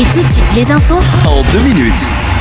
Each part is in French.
Et tout de suite, les infos en 2 minutes.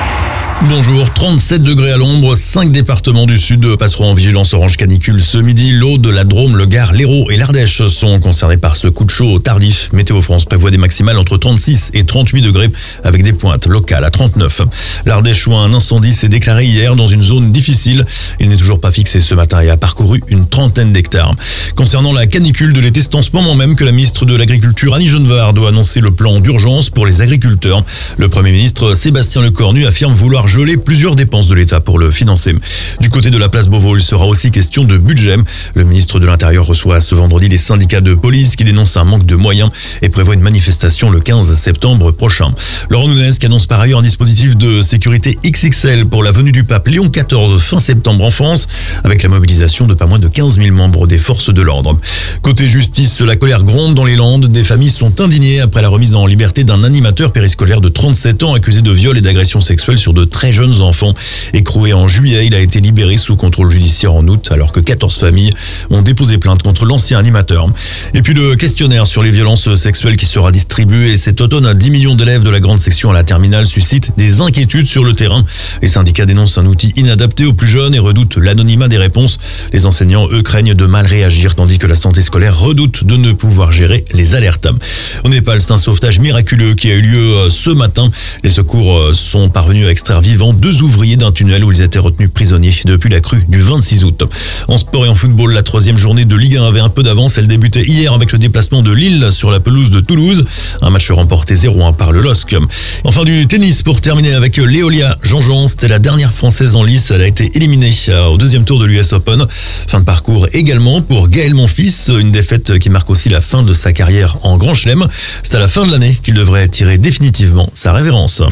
Bonjour, 37 degrés à l'ombre, 5 départements du sud passeront en vigilance orange canicule ce midi. L'Aude, la Drôme, le Gard, l'Hérault et l'Ardèche sont concernés par ce coup de chaud tardif. Météo France prévoit des maximales entre 36 et 38 degrés avec des pointes locales à 39. L'Ardèche où un incendie s'est déclaré hier dans une zone difficile. Il n'est toujours pas fixé ce matin et a parcouru une trentaine d'hectares. Concernant la canicule de l'été, c'est en ce moment même que la ministre de l'Agriculture Annie Genevard doit annoncer le plan d'urgence pour les agriculteurs. Le Premier ministre Sébastien Lecornu affirme vouloir geler plusieurs dépenses de l'État pour le financer. Du côté de la place Beauvau, il sera aussi question de budget. Le ministre de l'Intérieur reçoit ce vendredi les syndicats de police qui dénoncent un manque de moyens et prévoit une manifestation le 15 septembre prochain. Laurent Nunez qui annonce par ailleurs un dispositif de sécurité XXL pour la venue du pape Léon XIV fin septembre en France, avec la mobilisation de pas moins de 15 000 membres des forces de l'ordre. Côté justice, la colère gronde dans les Landes. Des familles sont indignées après la remise en liberté d'un animateur périscolaire de 37 ans accusé de viol et d'agression sexuelle sur de très jeunes enfants. Écroué en juillet, il a été libéré sous contrôle judiciaire en août, alors que 14 familles ont déposé plainte contre l'ancien animateur. Et puis le questionnaire sur les violences sexuelles qui sera distribué cet automne à 10 millions d'élèves de la grande section à la terminale suscite des inquiétudes sur le terrain. Les syndicats dénoncent un outil inadapté aux plus jeunes et redoutent l'anonymat des réponses. Les enseignants, eux, craignent de mal réagir, tandis que la santé scolaire redoute de ne pouvoir gérer les alertes. Au Népal, c'est un sauvetage miraculeux qui a eu lieu ce matin. Les secours sont parvenus à extraire vivants 2 ouvriers d'un tunnel où ils étaient retenus prisonniers depuis la crue du 26 août. En sport et en football, la 3e journée de Ligue 1 avait un peu d'avance. Elle débutait hier avec le déplacement de Lille sur la pelouse de Toulouse. Un match remporté 0-1 par le LOSC. Enfin du tennis pour terminer avec Léolia Jean-Jean. C'était la dernière française en lice. Elle a été éliminée au 2e tour de l'US Open. Fin de parcours également pour Gaël Monfils. Une défaite qui marque aussi la fin de sa carrière en Grand Chelem. C'est à la fin de l'année qu'il devrait tirer définitivement sa révérence.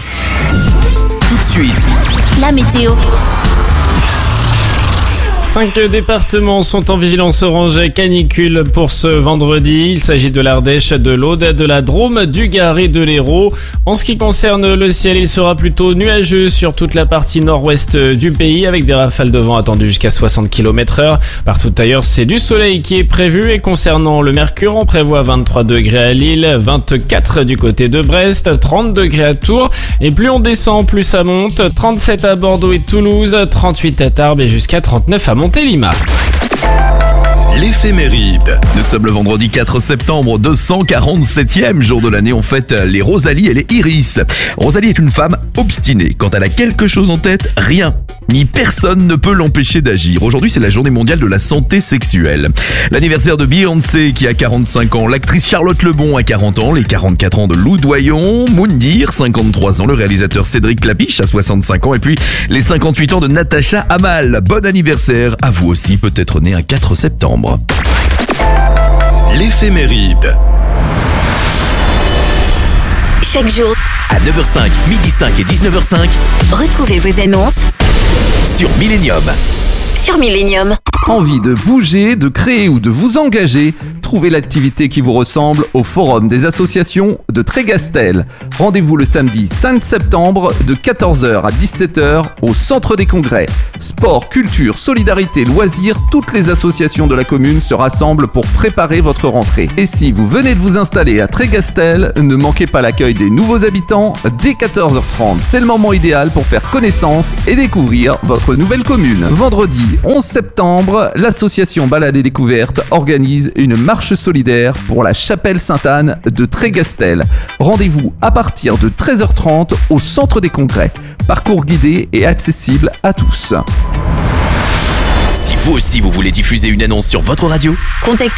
Tout de suite, la météo. 5 départements sont en vigilance orange canicule pour ce vendredi. Il s'agit de l'Ardèche, de l'Aude, de la Drôme, du Gard et de l'Hérault. En ce qui concerne le ciel, il sera plutôt nuageux sur toute la partie nord-ouest du pays avec des rafales de vent attendues jusqu'à 60 km/h. Partout ailleurs, c'est du soleil qui est prévu. Et concernant le mercure, on prévoit 23 degrés à Lille, 24 du côté de Brest, 30 degrés à Tours. Et plus on descend, plus ça monte. 37 à Bordeaux et Toulouse, 38 à Tarbes et jusqu'à 39 à Montélimar. l'éphéméride. Nous sommes le vendredi 4 septembre, 247e jour de l'année. On fête les Rosalie et les Iris. Rosalie est une femme obstinée. Quand elle a quelque chose en tête, rien ni personne ne peut l'empêcher d'agir. Aujourd'hui, c'est la journée mondiale de la santé sexuelle. L'anniversaire de Beyoncé qui a 45 ans, l'actrice Charlotte Lebon a 40 ans, les 44 ans de Lou Doyon, Moundir, 53 ans, le réalisateur Cédric Clapiche à 65 ans et puis les 58 ans de Natacha Amal. Bon anniversaire à vous aussi, peut-être né un 4 septembre. L'éphéméride. Chaque jour, À 9h05, midi 5 et 19h05 retrouvez vos annonces sur Millennium. sur Millennium. Envie de bouger, de créer ou de vous engager? Trouvez l'activité qui vous ressemble au Forum des associations de Trégastel. Rendez-vous le samedi 5 septembre de 14h à 17h au Centre des Congrès. Sport, culture, solidarité, loisirs, toutes les associations de la commune se rassemblent pour préparer votre rentrée. Et si vous venez de vous installer à Trégastel, ne manquez pas l'accueil des nouveaux habitants dès 14h30. C'est le moment idéal pour faire connaissance et découvrir votre nouvelle commune. Vendredi 11 septembre, l'association Balade et Découverte organise une marche solidaire pour la chapelle Sainte-Anne de Trégastel. Rendez-vous à partir de 13h30 au Centre des Congrès. Parcours guidé et accessible à tous. Si vous aussi vous voulez diffuser une annonce sur votre radio, Contactez